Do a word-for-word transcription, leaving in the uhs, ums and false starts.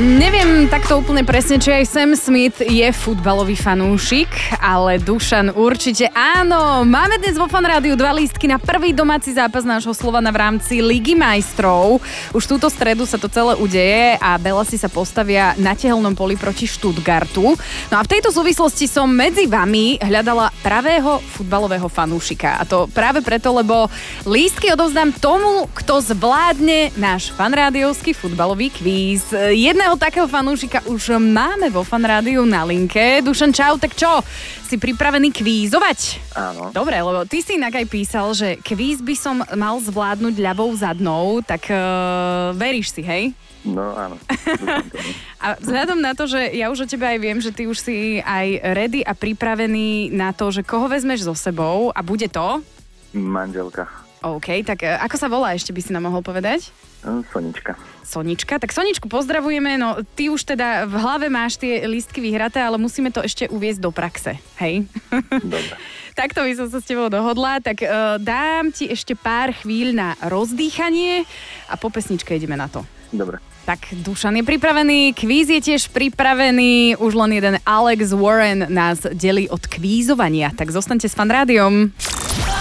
Neviem takto úplne presne, či aj Sam Smith je futbalový fanúšik, ale Dušan určite áno. Máme dnes vo Fan Rádiu dva lístky na prvý domáci zápas nášho Slovana v rámci Ligy majstrov. Už túto stredu sa to celé udeje a Belasi sa postavia na tehelnom poli proti Stuttgartu. No a v tejto súvislosti som medzi vami hľadala pravého futbalového fanúšika. A to práve preto, lebo lístky odovzdám tomu, kto zvládne náš fanrádiovský futbalový kvíz. Jedného takého fanúšika už máme vo Fan Rádiu na linke. Dušan, čau, tak čo? Si pripravený kvízovať? Áno. Dobre, lebo ty si inak aj písal, že kvíz by som mal zvládnuť ľavou zadnou, tak uh, veríš si, hej? No áno. A vzhľadom na to, že ja už o tebe aj viem, že ty už si aj ready a pripravený na to, že koho vezmeš so sebou a bude to? Manželka. OK, tak uh, ako sa volá, ešte by si nám mohol povedať? Sonička. Sonička. Tak Soničku pozdravujeme, no ty už teda v hlave máš tie lístky vyhraté, ale musíme to ešte uviesť do praxe, hej? Dobre. Takto by som sa s tebou dohodla, tak uh, dám ti ešte pár chvíľ na rozdýchanie a po pesničke ideme na to. Dobre. Tak Dušan je pripravený, kvíz je tiež pripravený, už len jeden Alex Warren nás delí od kvízovania, tak zostaňte s Fan Rádiom.